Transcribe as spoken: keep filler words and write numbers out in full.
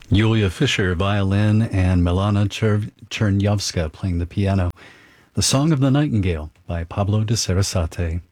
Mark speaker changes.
Speaker 1: Yulia Fischer, violin, and Milana Cher- Chernyavska playing the piano. The Song of the Nightingale by Pablo de Sarasate.